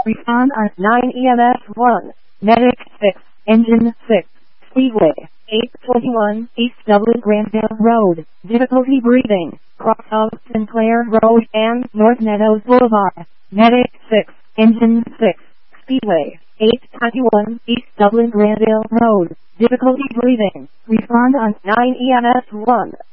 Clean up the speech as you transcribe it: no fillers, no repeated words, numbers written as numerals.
Respond on 9 EMS 1. Medic 6. Engine 6. Speedway 821 East Dublin Granville Road. Difficulty breathing. Cross of Sinclair Road and North Meadows Boulevard. Medic 6. Engine 6. Speedway 821 East Dublin Granville Road. Difficulty breathing. Respond on 9 EMS 1.